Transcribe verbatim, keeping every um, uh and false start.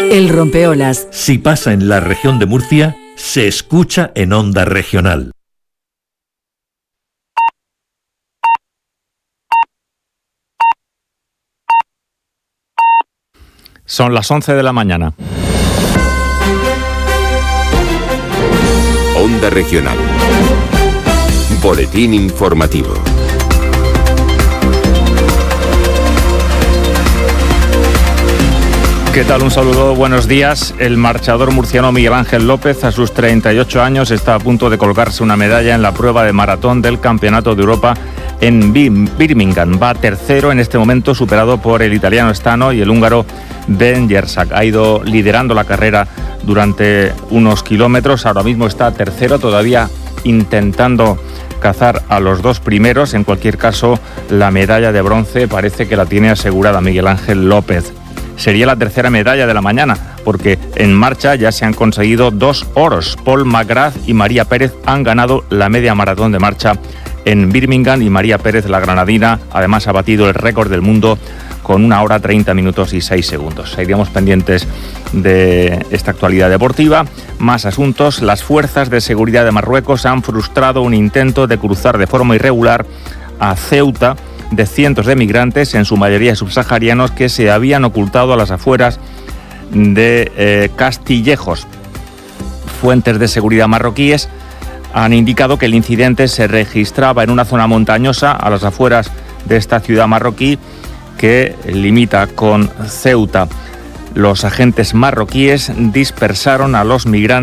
El rompeolas. Si pasa en la región de Murcia, se escucha en Onda Regional. Son las once de la mañana. Onda Regional. Boletín informativo. ¿Qué tal? Un saludo, buenos días. El marchador murciano Miguel Ángel López, a sus treinta y ocho años, está a punto de colgarse una medalla en la prueba de maratón del Campeonato de Europa en Birmingham. Va tercero en este momento, superado por el italiano Stano y el húngaro Ben Yersak. Ha ido liderando la carrera durante unos kilómetros. Ahora mismo está tercero, todavía intentando cazar a los dos primeros. En cualquier caso, la medalla de bronce parece que la tiene asegurada Miguel Ángel López. Sería la tercera medalla de la mañana, porque en marcha ya se han conseguido dos oros. Paul McGrath y María Pérez han ganado la media maratón de marcha en Birmingham, y María Pérez, la granadina, además ha batido el récord del mundo con una hora treinta minutos y seis segundos. Seguiremos pendientes de esta actualidad deportiva. Más asuntos. Las fuerzas de seguridad de Marruecos han frustrado un intento de cruzar de forma irregular a Ceuta de cientos de migrantes, en su mayoría subsaharianos, que se habían ocultado a las afueras de eh, Castillejos. Fuentes de seguridad marroquíes han indicado que el incidente se registraba en una zona montañosa a las afueras de esta ciudad marroquí que limita con Ceuta. Los agentes marroquíes dispersaron a los migrantes